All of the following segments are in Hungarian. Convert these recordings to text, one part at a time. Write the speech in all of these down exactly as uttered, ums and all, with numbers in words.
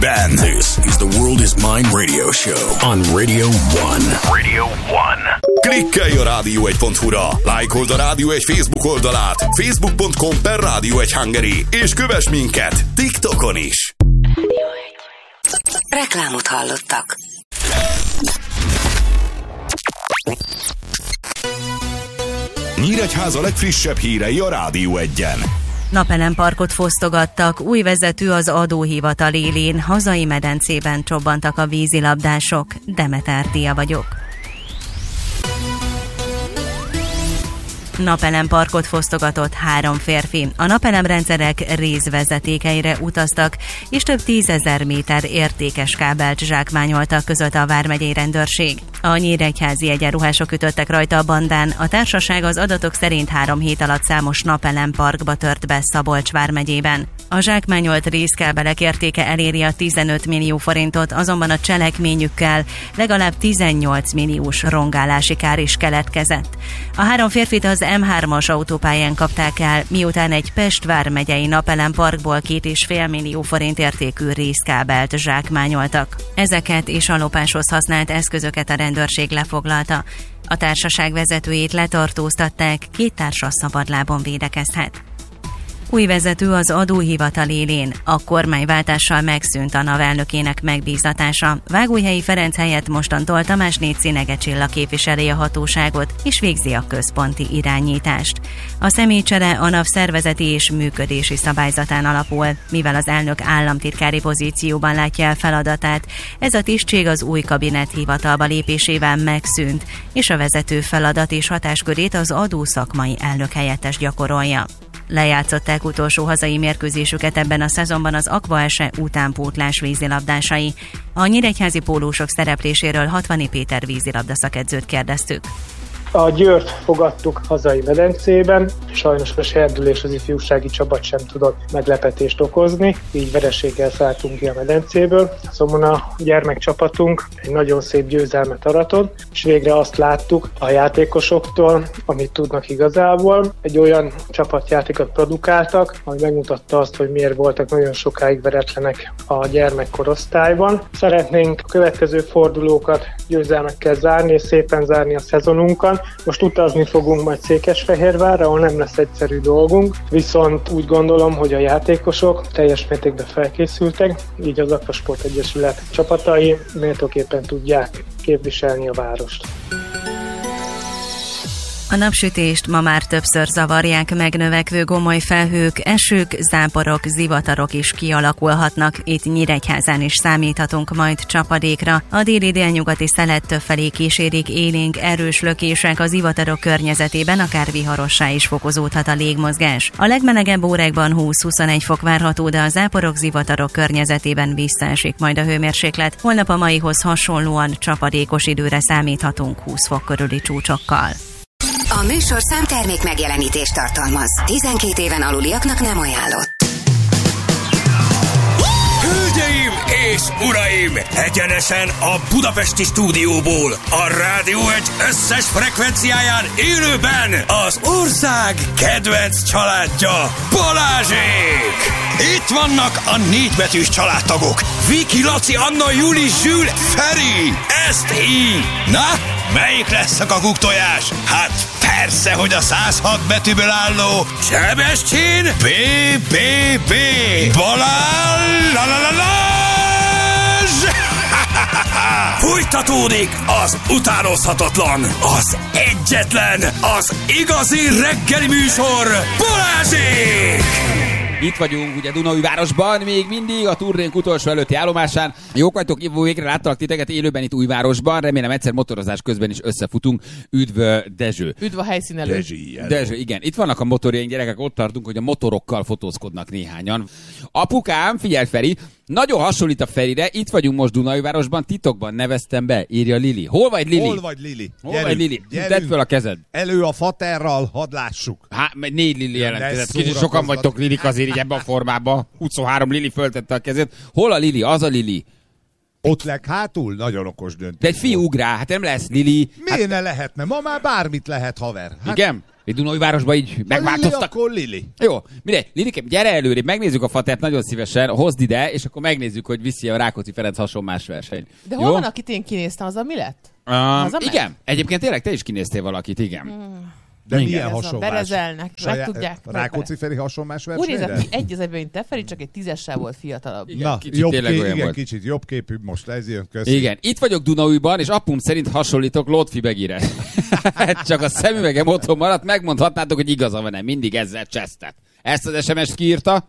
Ben. This is the World is Mine radio show on Radio One. Radio One. Klikkelj a rádió egy pont hu-ra, lájkold a Rádió egy Facebook oldalát, facebook pont com per Rádió egy Hungary, és kövess minket TikTokon is. Reklámot hallottak. Nyíregyháza legfrissebb hírei a Rádió egyen. Napelemparkot fosztogattak, új vezető az adóhivatal élén, hazai medencében csobbantak a vízilabdások. Demeter Dia vagyok. Napelemparkot fosztogatott három férfi. A napelemrendszerek részvezetékeire utaztak, és több tízezer méter értékes kábelt zsákmányoltak, közölte a vármegyei rendőrség. A nyíregyházi egyenruhások ütöttek rajta a bandán. A társaság az adatok szerint három hét alatt számos napelemparkba tört be Szabolcs vármegyében. A zsákmányolt részkábelek értéke eléri a tizenöt millió forintot, azonban a cselekményükkel legalább tizennyolc milliós rongálási kár is keletkezett. A három férfit az em hármas autópályán kapták el, miután egy Pest vármegyei napelemparkból két és fél millió forint értékű részkábelt zsákmányoltak. Ezeket és a lopáshoz használt eszközöket a rendőrség lefoglalta. A társaság vezetőjét letartóztatták, két társa szabadlábon védekezhet. Új vezető az adóhivatal élén. A kormányváltással megszűnt a NAV elnökének megbízatása. Vágóhelyi Ferenc helyett mostantól Tamás Néczi Negecsilla képviseli a hatóságot, és végzi a központi irányítást. A személycsere a NAV szervezeti és működési szabályzatán alapul, mivel az elnök államtitkári pozícióban látja el feladatát. Ez a tisztség az új kabinet hivatalba lépésével megszűnt, és a vezető feladat és hatáskörét az adószakmai elnök helyettes gyakorolja. Lejátszották utolsó hazai mérkőzésüket ebben a szezonban az Aqua-ese utánpótlás vízilabdásai. A nyíregyházi pólósok szerepléséről Hatvani Péter vízilabda szakedzőt kérdeztük. A Győrt fogadtuk hazai medencében, sajnos a serdülés az ifjúsági csapat sem tudott meglepetést okozni, így vereséggel szálltunk ki a medencéből. Azonban a gyermekcsapatunk egy nagyon szép győzelmet aratott, és végre azt láttuk a játékosoktól, amit tudnak igazából. Egy olyan csapatjátékot produkáltak, ami megmutatta azt, hogy miért voltak nagyon sokáig veretlenek a gyermekkorosztályban. Szeretnénk a következő fordulókat győzelmekkel zárni, és szépen zárni a szezonunkat. Most utazni fogunk majd Székesfehérvárra, ahol nem lesz egyszerű dolgunk, viszont úgy gondolom, hogy a játékosok teljes mértékben felkészültek, így az Aquasport Egyesület csapatai méltóképpen tudják képviselni a várost. A napsütést ma már többször zavarják megnövekvő gomoly felhők, esők, záporok, zivatarok is kialakulhatnak. Itt Nyíregyházán is számíthatunk majd csapadékra. A déli délnyugati szelet többfelé kísérik élénk erős lökések, a zivatarok környezetében akár viharossá is fokozódhat a légmozgás. A legmelegebb órákban húsz-huszonegy fok várható, de a záporok, zivatarok környezetében visszaesik majd a hőmérséklet. Holnap a maihoz hasonlóan csapadékos időre számíthatunk húsz fok körüli csúcsokkal. A műsorszám termék megjelenítést tartalmaz. tizenkét éven aluliaknak nem ajánlott. Hölgyeim és uraim! Egyenesen a budapesti stúdióból, a Rádió egy összes frekvenciáján élőben az ország kedvenc családja, Balázsék! Itt vannak a négybetűs családtagok. Viki, Laci, Anna, Juli, Zsül, Feri! Ezt így! Na, melyik lesz a kakuktojás? Hát persze, hogy a száz hat betűből álló Sebestyén B B B Balázs la la la Balázs! Fújtatódik az utánozhatatlan, az egyetlen, az igazi reggeli műsor, Balázsék! Itt vagyunk ugye Dunaújvárosban, még mindig a turnénk utolsó előtti állomásán. Jók vagytok, végre láttalak titeket élőben itt Újvárosban, remélem egyszer motorozás közben is összefutunk. Üdv Dezső. Üdv a helyszínelő. Dezső, Dezső, igen. Itt vannak a motorjaink, gyerekek, ott tartunk, hogy a motorokkal fotózkodnak néhányan. Apukám, figyelj Feri, nagyon hasonlít a Ferire, itt vagyunk most Dunaújvárosban, titokban neveztem be, írja Lili. Hol vagy Lili? Hol vagy Lili? Hol gyerünk, vagy Lili? Tedd föl a kezed. Elő a faterral, hadd lássuk. Hát, négy Lili jelentkezett. Kicsit sokan vagytok Lilik azért így ebben a formában. huszonhárom Lili föltette a kezét. Hol a Lili? Az a Lili. Ott leghátul? Nagyon okos döntés. De egy fiú ugrál, hát nem lesz Lili. Miért hát... ne lehetne? Ma már bármit lehet, haver. Hát igen? Egy Dunaújvárosban így megváltoztak. Akkor Lili. Jó, mire? Lilike, gyere előrébb, megnézzük a Fatert nagyon szívesen, hozd ide, és akkor megnézzük, hogy viszi a Rákóczi Ferenc hasonlás verseny. De Jó? hol van, akit én kinéztem, az a mi lett? Um, Az a igen, meg? egyébként tényleg te is kinéztél valakit, igen. Hmm. De Igen. milyen Ez a hasonlás? berezelnek, meg tudják. Rákóczi Feri hasonlás Úgy nézett versenyre? ki egy az egyben, mint te, Feri, csak egy tízessel volt fiatalabb. Igen, Na, kicsit jobb tényleg kép, olyan igen, volt. kicsit jobb képű, most ez jön, köszi. Igen, itt vagyok Dunaújban, és apum szerint hasonlítok Lotfi Begire. Csak a szemüvegem otthon maradt, megmondhatnátok, hogy igaza van-e, mindig ezzel csesztet. Ezt az es em es-t kiírta.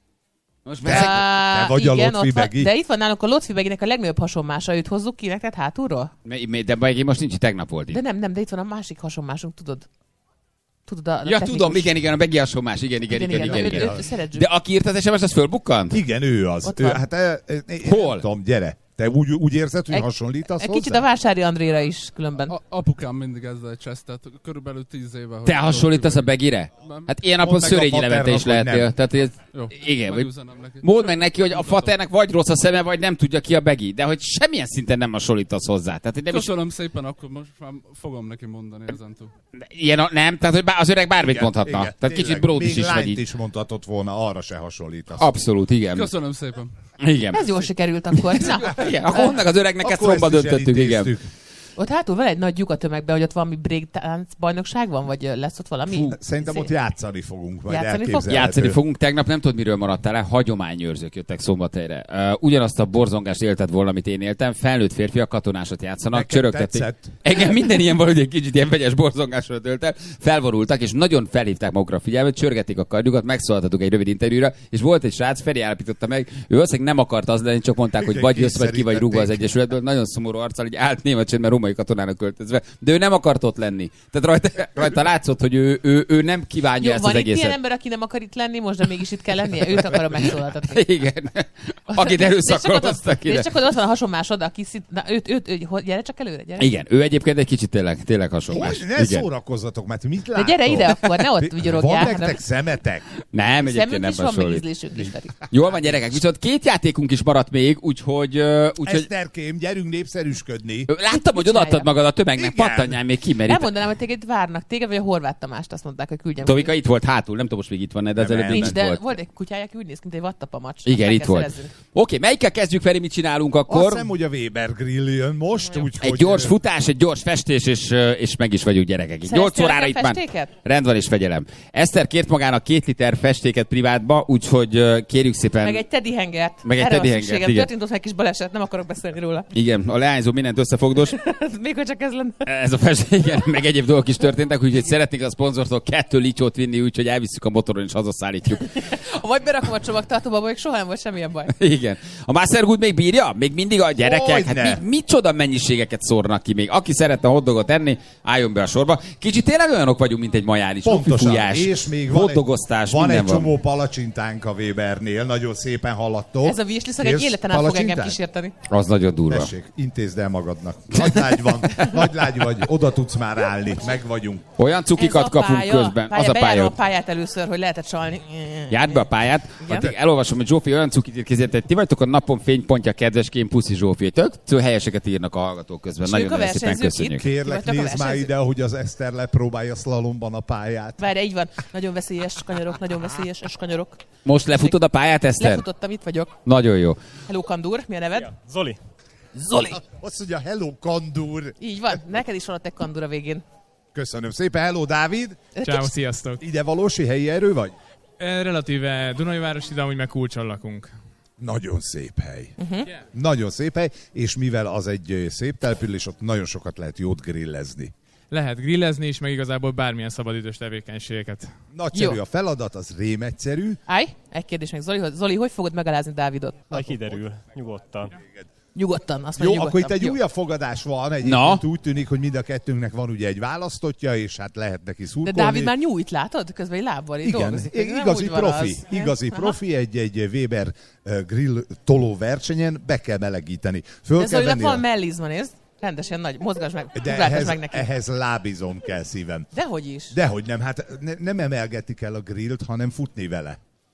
Most Te, meg... te vagy a igen, Lotfi ott van, Begi? de itt van nálunk a Lotfi Beginek a legnagyobb hasonmása, őt hozzuk ki neked hátulról? De Begi most nincs, tegnap volt itt. De nem, nem, de itt van a másik hasonmásunk, tudod? Tudod, a Ja, technikus. tudom, igen, igen, a Begi hasonlás, igen, igen, igen, igen, őt- igen. őt szeretjük. De aki írt az es em es, az fölbukkant? Igen, ő az. Ott Ő, van. hát, e, e, e, Hol? Nem tudom, gyere. Te úgy, úgy érzed, hogy Egy- hasonlítasz Egy hozzá? kicsit a Vásári Andréra is különben. A, apukám mindig ezzel csesztett, körülbelül tíz éve. hogy- Te hasonlítasz a Begire? Nem. Hát ilyen napon Mondd meg a Szörényi Levente is Faternak, hogy lehetnél. nem. Tehát, hogy ez... Jó, Igen, vagy... megüzenem neki. Mondd meg neki, hogy a Faternek vagy rossz a szeme, vagy nem tudja ki a Begi. De hogy semmilyen szinten nem hasonlítasz hozzá. Tehát, hogy nem is... Köszönöm szépen, akkor most már fogom neki mondani ezentúl. Ilyen a... Nem, tehát hogy bá- az öreg bármit Igen, mondhatna. igen, Tehát kicsit tényleg. bródis Még is vagy lányt így. is mondhatott volna, arra se hasonlítasz. Abszolút, igen. Köszönöm szépen. Igen. Ez jól sikerült akkor. Na, Igen, akkor honnan az öregnek ezt Akkor romba ezt is döntöttük, igen. elintéztük. ott hátul van egy nagy lyuk a tömegben, hogy ott valami breakdance bajnokság van, vagy ö, lesz ott valami? Fú, szerintem Szé- ott játszani fogunk, majd Játszani fog? elképzelhető. Játszani fogunk. Tegnap nem tudod, miről maradtál el. Hagyományőrzők jöttek Szombathelyre. Uh, ugyanazt a borzongást élted volna, amit én éltem. Felnőtt férfiak katonásat játszanak, Nekem csörögtették. tetszett. Engem minden ilyen valahogy egy kicsit ilyen vegyes borzongásra töltem. Felvorultak, és nagyon felhívták magukra a figyelmet, csörgették a kardjukat, megszólaltatuk egy rövid interjúra, és volt egy srác, Feri állapította meg, ő valószínűleg nem akart az lenni, csak mondták, hogy Igen, vagy jössz, vagy ki vagy rúgva az kényszerítették. Egyesületből. Nagyon szomorú arccal, így állt német csend, mert római katonának költözve. De ő nem akart ott lenni. Tehát rajta, rajta látszott, hogy ő, ő, ő nem kívánja Jó, ezt van az itt ilyen egészet. ember, aki nem akar itt lenni, most de mégis itt kell lennie? Őt akarom megszólaltatni. Igen. Akit És erőszakoloztak csak, ide. és csak ott van a hasonmásod, aki szit... Na, őt, őt, őt, hogy gyere csak előre, gyere. Igen, ő egyébként egy kicsit tényleg, tényleg hasonlás. Hogy ne Igen. szórakozzatok, mert mit De látok? gyere ide akkor, ne ott Van vigyorogják. nektek szemetek? Nem, egyébként Szemünk nem is van, meg hasonlít. ízlésünk is, Feri. Jól van, gyerekek, viszont két játékunk is maradt még, úgyhogy... ö, úgyhogy Eszterkém, gyerünk népszerűsködni. ö, láttam, hogy odaadtad magad a tömegnek, Igen. pattanjál még ki, mert itt... Elmondanám, hogy téged várnak, téged vagy a Horváth Tamást, azt mondták, hogy küldjem. Tovika itt volt hátul, nem tudom most még itt van, de az Nem, előbb Nincs, bent de volt. volt egy kutyája, aki úgy néz ki, mint egy vattapamacs. Igen, Meg itt kell volt. szerezzünk. Oké, melyikkel kezdjük, Feri, mit csinálunk Azt akkor? hiszem, hogy a Weber Grill jön most, úgyhogy... Egy gyors futás, egy gyors festés, és, ö, és meg is vagyunk, gyerekek. Így nyolc Szereztél órára nekem itt már. festéket? Rend van és fegyelem. Eszter kért magának két liter festéket privátba, úgyhogy ö, kérjük szépen... Meg egy teddy hangert. Meg egy Erre teddy van hangert, szükségem. igen. Történt ott egy kis baleset, nem akarok beszélni róla. Igen, a leányzó mindent összefogdos. Még hogy csak ez lenne. Ez a festék, igen, meg egyéb dolgok is történtek, úgyhogy szeretnék a szponzortól kettő lityót vinni, úgyhogy elvisszük a motoron és hazaszállítjuk. Vagy berakom a csomagtartóba, még soha nem volt semmilyen baj. Igen. A Mastergood még bírja? Még mindig a gyerekek? Hogyne. Hát mi, micsoda mennyiségeket szórnak ki még. Aki szeretne hotdogot enni, álljon be a sorba. Kicsit tényleg olyanok vagyunk, mint egy majális. Pontosan, Lufifújás, és még van egy, hotdogosztás, van minden egy csomó palacsintánk a Webernél, nagyon szépen haladtok. Ez a virsliszag egy Kérsz életen át fog engem palacsintát? kísérteni. Az nagyon durva. Tessék, intézd el magadnak. Nagy lágy van, nagy lágy vagy, oda tudsz már állni, meg vagyunk. Olyan cukikat Ez a kapunk pálya. közben. Pálya, Az a bejárom pálya. a pályát először, hogy lehetett csalni. Járd be a pályát. Igen. Addig elolvasom, hogy Zsófi olyan cukit írt kézért, ti vagytok a napon fénypontja, kedveském, puszi Zsófi. Tök tök helyeseket írnak a hallgatók közben. És Nagyon, ők a nagyon szépen versenyzők köszönjük. itt? Kérlek, Ti vagytok a nézd már versenyzők? ide, hogy az Eszter lepróbálja szlalomban a pályát. Várj, így van. Nagyon veszélyes kanyarok, nagyon veszélyes kanyarok. Most lefutod a pályát, Eszter? Lefutottam, itt vagyok. Nagyon jó. Hello, Kandur, mi a neved? Ja, Zoli. Zoli. Azt mondja, hello, Kandur. Így van, neked is van ott egy Kandur a végén. Köszönöm szépen, hello, Dávid. Ciao, sziasztok. Ide valósi helyi erő vagy? E, Relatíve Dunaújváros, ide amúgy meg Kulcson lakunk. Nagyon szép hely. Mhm. Uh-huh. Nagyon szép hely, és mivel az egy ö, szép település, ott nagyon sokat lehet jót grillezni. Lehet grillezni is, meg igazából bármilyen szabadidős tevékenységeket. Nagyszerű Jó. a feladat, az rém egyszerű. Állj, egy kérdés meg Zoli, hogy- Zoli, hogy fogod megalázni Dávidot? Majd kiderül, nyugodtan. Nyugodtan, azt Jó, mondja, akkor itt nyugodtan. egy Jó. újabb fogadás van, egyébként Na? úgy tűnik, hogy mind a kettőnknek van ugye egy választottja, és hát lehet neki De szurkolni. Dávid már nyújt, látod? Közben egy lábbal így Igen, dolgozik. i- Nem igazi úgy van profi, az. igazi Aha. profi egy, egy Weber uh, grill toló versenyen be kell melegíteni. Föl De kell Zolinak venni van a... mellizma, nézd. Rendesen nagy, mozgass meg, De ugráltass ehhez, meg neki. ehhez lábizom kell szívem. Dehogy is. Dehogy nem, hát ne, nem emelgetik el a grillt, hanem futni vele.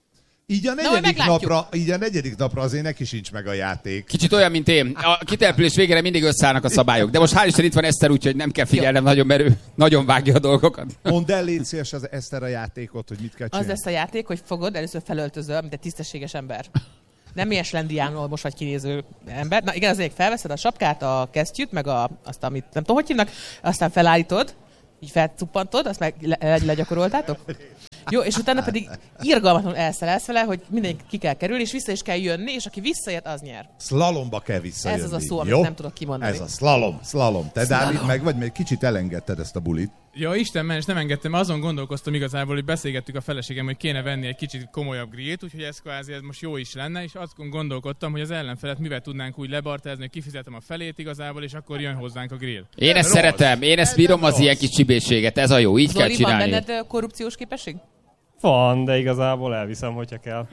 Így a, negyedik napra, így a negyedik napra azért neki sincs meg a játék. Kicsit olyan, mint én. A kitelepülés végére mindig összeállnak a szabályok. De most hál' Isten itt van Eszter, úgyhogy nem kell figyelnem nagyon, mert ő nagyon vágja a dolgokat. Mondd el, légy szíves az Eszter a játékot, hogy mit kell csinálni. Az lesz a játék, hogy fogod, először felöltözöl, mint egy tisztességes ember. Nem ilyen slendiánul most vagy kinéző ember. Na igen, azért felveszed a sapkát, a kesztyűt, meg a, azt, amit nem tudom, hogy hívnak, aztán felállítod, így felcuppantod, azt meg le, legyakoroltátok. Jó, és utána pedig irgalmatlanul elszelelsz vele, hogy mindenki ki kell kerülni, és vissza is kell jönni, és aki visszaért, az nyer. Szlalomba kell visszajönni. Ez az a szó, amit jó? nem tudok kimondani. Ez a szlalom, szlalom. Te, Szlalom. Dávid, meg vagy, mert kicsit elengedted ezt a bulit. Ja, Isten ments, nem engedtem, mert azon gondolkoztam igazából, hogy beszélgettük a feleségem, hogy kéne venni egy kicsit komolyabb grillt, úgyhogy ez kvázi ez most jó is lenne, és azt gondolkodtam, hogy az ellenfelet mivel tudnánk úgy lebartázni, hogy kifizetem a felét igazából, és akkor jön hozzánk a grill. Én ezt szeretem, én ezt bírom az ilyen kis csibészséget, ez a jó, így Zoli, kell csinálni. van benned korrupciós képesség? Van, de igazából elviszem, hogyha kell.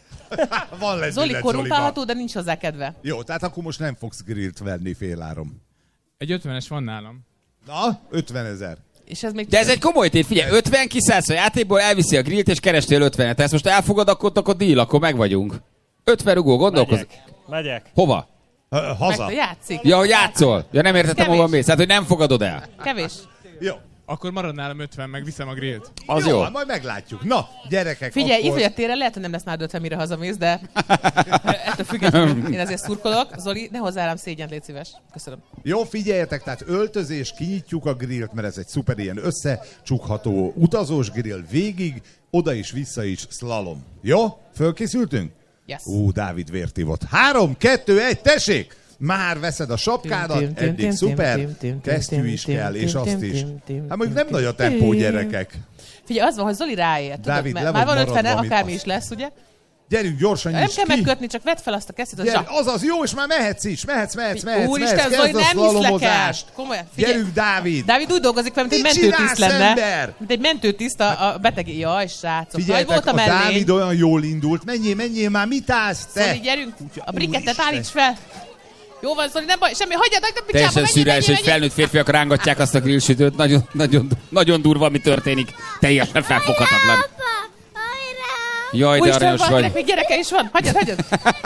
Van lesz Zoli korrumpálható, de nincs hozzá kedve. Jó, tehát akkor most nem fogsz grillt venni féláron. Egy ötvenes van nálam. Na, ötvenezer. És ez még De ez egy komoly tét, figyelj, ötven kiszállsz a játékból, elviszi a grillt, és kerestél ötvenet. Ezt most elfogad, akkor, akkor deal, akkor meg vagyunk. ötven rugó, gondolkozz. Megyek. Megyek. Hova? Uh, haza. Meg, játszik. Ja, hogy játszol. Ja, nem értettem, Kevés. hova mész. Hát, hogy nem fogadod el. Kevés. Jó. Akkor marad nálam ötven, meg viszem a grillt. Az jó. jó. Majd meglátjuk. Na, gyerekek, Figyelj, akkor... így vagy a téren, lehet, hogy nem lesz már ötven, mire hazamész, de ettől függetlenül én ezért szurkolok. Zoli, ne hozzá rám szégyent, légy szíves. Köszönöm. Jó, figyeljetek, tehát öltözés, kinyitjuk a grillt, mert ez egy szuper ilyen összecsukható utazós grill végig, oda is, vissza is, szlalom. Jó? Fölkészültünk? Yes. Ú, Dávid vértivott. Három, kettő, egy, tessék! Már veszed a sapkádat, eddig szuper, kesztyű is kell, és azt is. Hát mondjuk nem nagy a tempó, gyerekek. Figyelj, az van, hogy Zoli ráért. Dávid, tudod, le már vagy van ötvene, maradva, akármi mit is lesz, ugye? Gyerünk, gyorsan Nem nyisd kell ki. megkötni, csak vedd fel azt a kesztyűt, az Gyere, zsák. azaz, jó, és már mehetsz is, mehetsz, mehetsz, mehetsz, Úristen, mehetsz, Zoli, kezd a nem hiszlek el. szlalomozást. Komolyan, figyelj. Gyerünk, Dávid. Dávid úgy dolgozik fel, mint egy Mit mentőtiszt csinálsz, lenne. ember? Mint egy mentőtiszt a, a beteg. Jaj, srácok. Vagy Figyeljetek, volt a a mellény. Dávid olyan jól indult. Menjél, menjél már, mit állsz te? Zoli, gyerünk. A brikettet Úristen. állíts fel. Jó van, Zoli, nem baj, semmi, hagyjad, hagyjad, picsába, Teljesen menjél, szürreális, hogy menjél, felnőtt férfiak rángatják azt a grillsütőt. Nagyon, nagyon, nagyon durva, mi történik. Teljesen felfoghatatlan. Jaj, de Úristen, aranyos valakinek vagy. még gyereke is van. Hagyjad, hagyjad.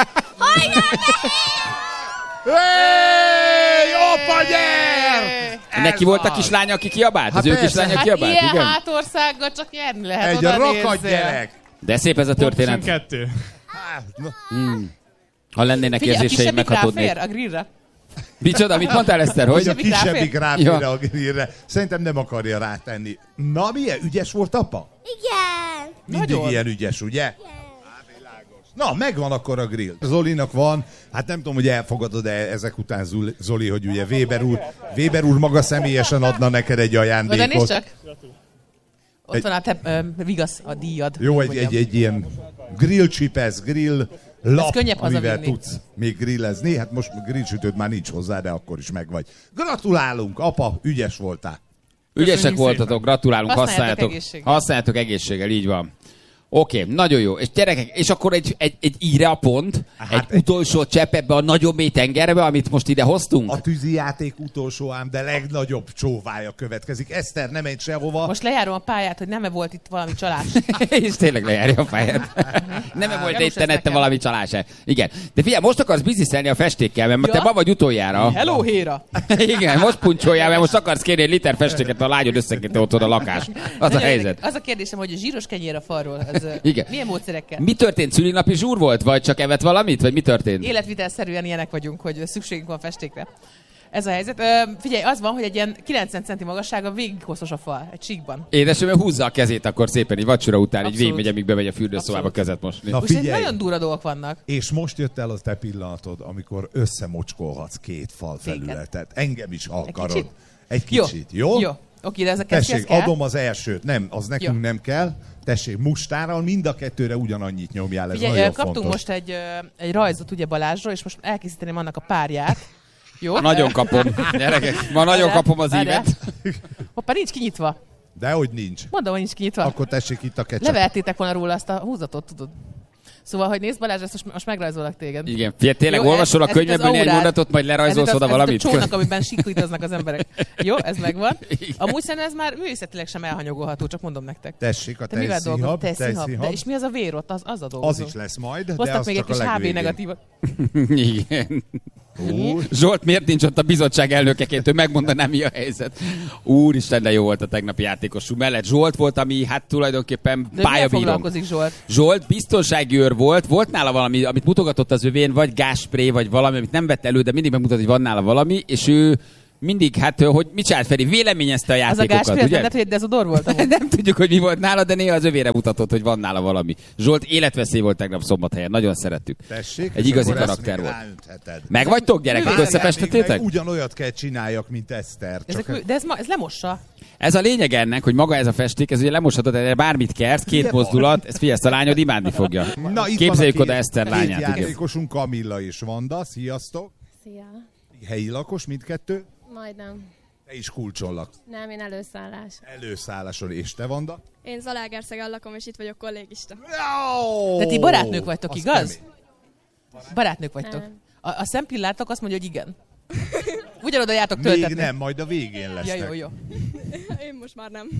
Hey, apa, gyere! Neki volt a kislánya, aki kiabált? Hát Az ő persze. kislánya Hát kiabált, ilyen igen? hátországgal csak nyerni lehet. Egy oda rakat nézzél. gyerek. De szép ez a történet. huszonkettő. Hát, na. Hmm. Ha lennének Figyelj, a érzéseim, kisebbik meghatódnék. ráfér a grillre. Micsoda, mit mondtál, Eszter, Hogy hogy? a kisebbik ráfér Ja. a grillre. Szerintem nem akarja rátenni. Na, milyen ügyes volt apa? Igen. Mindig Nagyon. ilyen ügyes, ugye? Na, megvan akkor a grill. Zolinak van, hát nem tudom, hogy elfogadod-e ezek után, Zoli, hogy ugye Weber úr, Weber úr maga személyesen adna neked egy Oda nézd ajándékot. csak. Ott Egy- van a te, ö, vigasz, a díjad. Jó, egy, Mondjam. egy, egy ilyen grill csipesz, grill lap, könnyebb amivel hazavinni. tudsz még grillezni. Hát most grillsütőd már nincs hozzá, de akkor is megvagy. Gratulálunk, apa, ügyes voltál. Ügyesek Köszönjük voltatok, szépen. gratulálunk, Használjátok használjátok, egészséggel. használjátok egészséggel, így van. Oké, okay, nagyon jó. És gyerekek, és akkor egy, egy, egy íre a pont, Hát egy egy- utolsó csepp ebbe a nagyon mély tengerbe, amit most ide hoztunk? A tűzijáték utolsó ám, de legnagyobb csóvája következik. Eszter, nem menj sehova. Most lejárom a pályát, hogy nem-e volt itt valami csalás. És tényleg lejárja a fejed. Nem volt Gyanús itt ez nette nekem. valami csalás. Igen. De figyelj, most akarsz bizniszelni a festékkel, mert Ja. te ma vagy utoljára. Hello, Héra! Igen, most puncsoljál, mert most akarsz kérni egy liter festéket, a lányod összeköti otthon a lakás. Az a Nagyon helyzet. érdekes. Az a kérdésem, hogy a zsíros kenyér a falról, az ö, Igen. milyen módszerekkel? Mi történt? Szülinapi zsúr volt? Vagy csak evett valamit? Vagy mi történt? Életvitelszerűen ilyenek vagyunk, hogy szükségünk van festékre. Ez a helyzet. Ö, figyelj, az van, hogy egy ilyen kilencven centi magassága végig hosszos a fal, egy síkban. Édesem, húzza a kezét akkor szépen, így vacsora után, így Abszolút. végigmegy, amíg bemegy a fürdőszobába Abszolút. kezet mosni. Na Úgyhogy figyelj, nagyon durva dolgok vannak. és most jött el az te pillanatod, amikor összemocskolhatsz két fal felületet. Engem is akarod. kicsit? Egy kicsit, jó? Jó. Oké, de ez a kesztyű, ez Tessék, kell? adom az elsőt. Nem, az nekünk Jó. nem kell. Tessék, mustárral mind a kettőre ugyanannyit nyomjál, ez Figyelj, nagyon kaptunk fontos. most egy, ö, egy rajzot ugye Balázsról, és most elkészíteném annak a párját. Jó? Nagyon kapom. Gyerekek, ma nagyon Várjál, kapom az várjál. ívet. Hoppá, nincs kinyitva. Dehogy nincs. Mondom, hogy nincs kinyitva. Akkor tessék itt a ketchup. Levertétek volna róla azt a húzatot, tudod. Szóval, hogy nézd Balázs, ezt most, most megrajzolak téged. Igen, Fia, tényleg Jó, olvasol a ez- ez könyveből néhány mondatot, majd lerajzolsz oda valamit. Ez a csónak, amiben siklítoznak az emberek. Jó, ez megvan. Amúgy szerintem ez már művészetileg sem elhanyagolható, csak mondom nektek. Tessék, a Te mivel tejszínhab, dolgozol? Tejszínhab. tejszínhab. De és mi az a vér ott? Az, az a dolgozó. Az is lesz majd, de hoztak az még egy csak a kis há bé legvégén. negatívat. Igen. Zsolt miért nincs ott a bizottság elnökeként, ő megmondaná, mi a helyzet. Úristen, de jó volt a tegnapi játékosú mellett. Zsolt volt, ami hát tulajdonképpen De mivel pályabírom. foglalkozik Zsolt? Zsolt biztonsági őr volt, volt nála valami, amit mutogatott az övén, vagy gázspré, vagy valami, amit nem vett elő, de mindig megmutat, hogy van nála valami, és ő mindig, hát, hogy mit csinált Feri, véleményezte a Az a játékokat, gázspré, ugye? nem, hogy egy dezodor volt amúgy. Nem tudjuk, hogy mi volt nála, de néha az övére mutatott, hogy van nála valami. Zsolt életveszély volt tegnap Szombathelyen, nagyon szerettük. Tessék, Egy és igazi akkor ezt karakter még volt. ráöntheted. Meg vagytok, gyerekek, Várjál, összefestettétek? még meg Ugyanolyat kell csináljak, mint Eszter. Csak Ezek, de ez, ma, ez lemossa. Ez a lényeg ennek, hogy maga ez a festék, ez ugye lemoshatod, de bármit kersz, két Ugye mozdulat, ez figyelsz, a lányod imádni fogja. Na, itt Képzeljük van a oda Eszter két lányát. Igen. játékosunk, Kamilla és Vanda. Sziasztok! Szia. Helyi lakos mindkettő? Majdnem. Te is kulcsollak. Nem, én előszállás. Előszálláson, és te, Vanda? Én Zalaegerszegen lakom, és itt vagyok kollégista. De ti barátnők vagytok, Az igaz? kemény. Barátnők vagytok. Nem. A, a szempillátok azt mondja, hogy igen. Ugyanoda jártok Még töltetni. nem, majd a végén lesznek. Ja, jó, jó. Én most már nem.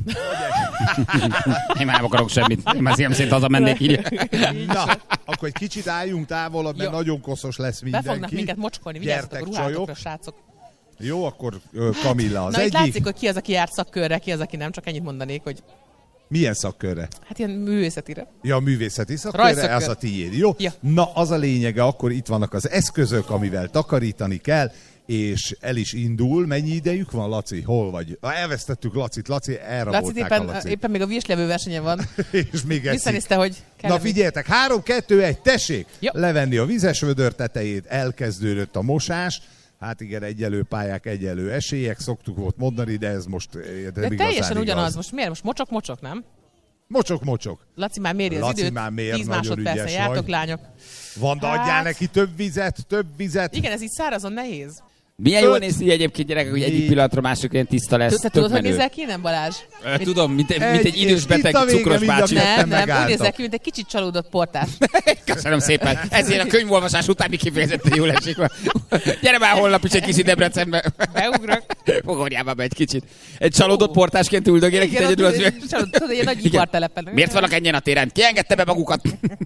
Én már nem akarok semmit. Én már szívem szerint hazamennék így. Na, akkor egy kicsit álljunk távolabb, mert Jó. nagyon koszos lesz mindenki. Be fognak minket mocskolni, vigyázzatok a Gyertek, ruhátokra, csajok. srácok. Jó, akkor ö, Kamilla az Na, itt egyik. látszik, hogy ki az, aki járt szakkörre, ki az, aki nem, csak ennyit mondanék, hogy Milyen szakkörre? hát ilyen művészetire. Ja, a művészeti szakkörre, Rajszakkör. az a tiéd. Jó? Ja. Na, az a lényege, akkor itt vannak az eszközök, amivel takarítani kell, és el is indul. Mennyi idejük van, Laci? Hol vagy? Ah, elvesztettük Lacit. Laci, Laci elrabolták éppen, a Lacit. éppen még a virslevő versenye van. És még egy Visszanézte, hogy kell. Na figyeljetek, három, kettő, egy, tessék! Jó. Levenni a vizes vödör tetejét, elkezdődött a mosás. Hát igen, egyelő pályák, egyelő esélyek, szoktuk volt mondani, de ez most eh, De nem teljesen igazán ugyanaz. igaz. Most miért? Most mocsok-mocsok, nem? Mocsok, mocsok. Laci már méri az Laci időt. már mér, tíz nagyon másodpercen ügyes jártok, vagy. lányok. Vanda, Hát- adjál neki több vizet, több vizet. Igen, ez így szárazon nehéz. Milyen jól Öt. néz ki egyébként, gyerekek, hogy egyik Négy. pillanatra másik ilyen tiszta lesz. Te Tök tudod, hogy menő. nézel ki, nem Balázs? Ö, Tudom, mint, mint Egy- egy idős és beteg itt a vége cukros mind a bácsi. kettő. Nem, nem, úgy megálltak. nézel ki, mint egy kicsit csalódott portás. Köszönöm szépen. Ezért a könyvolvasás utáni kifejezetten jól esik. Gyere már holnap is egy kicsit Debrecenbe. Beugrok. Fogorjában be egy kicsit. Egy csalódott portásként üldögélek itt Igen, egyedül az ott- üveg. csalódott, tudod, ilyen nagy Igen. ipartelepen. Miért vannak ennyien a téren? Ki engedte be magukat?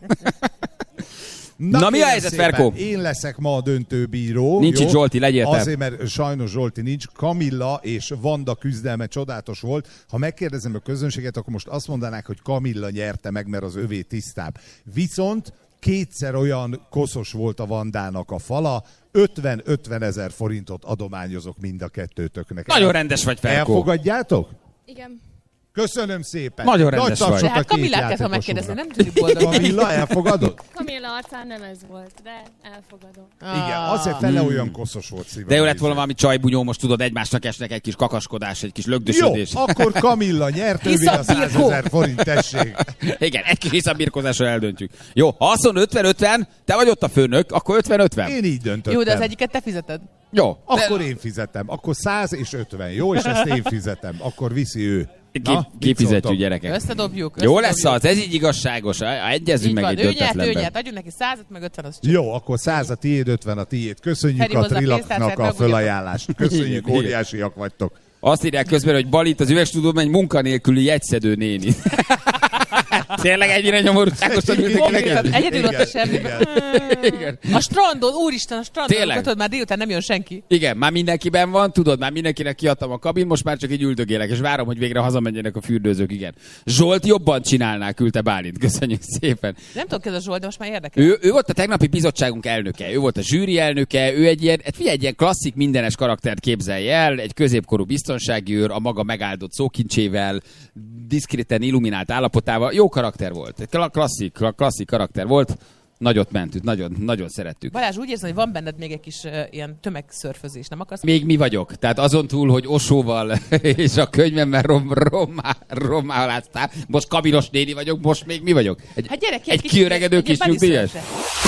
Na, Na, mi a kérem helyzet, szépen, Ferkó? Én leszek ma a döntőbíró. Nincs jó? itt Zsolti, legyél te. Azért, mert sajnos Zsolti nincs. Kamilla és Vanda küzdelme csodálatos volt. Ha megkérdezem a közönséget, akkor most azt mondanák, hogy Kamilla nyerte meg, mert az övé tisztább. Viszont kétszer olyan koszos volt a Vandának a fala, ötven-ötven ezer forintot adományozok mind a kettőtöknek. Nagyon rendes vagy, Ferkó. Elfogadjátok? Igen. Köszönöm szépen. Nagyon rendes Nagy tapsot vagy. a Hát két Kamillát kell, ha játékosunknak. megkérdezni, nem tudjuk boldog. Kamilla, elfogadod? Kamilla arcán nem ez volt, de elfogadom. Igen, azért fele olyan koszos volt szívem. De jó lett volna valami csajbunyó, most tudod, egymásnak esnek egy kis kakaskodás, egy kis Jó, lögdösödés. akkor Kamilla nyert, ővé a százezer forint, tessék. Igen, egy kis hiszabirkozásra eldöntjük. Jó, ha azt mondod ötven-ötven, te vagy ott a főnök, akkor ötven-ötven. Én így döntöttem. Jó, de az egyiket te fizeted. Jó. Akkor én fizetem. Akkor száz és ötven, jó? És ezt én fizetem. Akkor viszi ő. Ki, kifizetjük, gyerekek. Összedobjuk. Jó összedobjuk. lesz az, ez így igazságos. Egyezünk Így meg van, egy ő nyert, ő döntetlenben. nyert. Adjunk neki százat, meg ötven, az csak. Jó, akkor száz a tiéd, ötven a tiéd. Köszönjük Feri a hozzá Trilaknak pénztárcát, a megugjatok. fölajánlást. Köszönjük, Igen, óriásiak vagytok. Azt írják közben, hogy Balit az üvegstúdióban egy munkanélküli jegyszedő néni. Tényleg ennyire nyomorúságosan ültek Konkrétan neked? egyedül ott a Igen, semmi. igen. Igen. A strandon, úristen, a strandon, Tényleg? tudod, már délután nem jön senki. Igen, már mindenkiben van, tudod, már mindenkinek kiadtam a kabin, most már csak így üldögélek, és várom, hogy végre hazamenjenek a fürdőzők, igen. Zsolt jobban csinálná, küldte Bálint, köszönjük szépen. Nem tudom, ez a Zsolt, de most már érdekel. Ő, ő volt a tegnapi bizottságunk elnöke, ő volt a zsűri elnöke, ő egy ilyen, hát figyelj, egy ilyen klasszik mindenes karaktert képzelje el, egy középkorú biztonsági őr, a maga megáldott szókincsével, diszkréten illuminált állapotával, jó karakter volt, egy klasszik, klasszik karakter volt, nagyot mentük, nagyon, nagyon szerettük. Balázs, úgy érzem, hogy van benned még egy kis uh, ilyen tömegszörfözés, nem akarsz? Még mi vagyok, tehát azon túl, hogy Osóval és a könyvemmel rom, rommá, rommá most kabinos néni vagyok, most még mi vagyok? Egy, Hát gyere ki, egy kicsit- kiöregedő egy kis ilyen nyugdíjas? bunny surfre.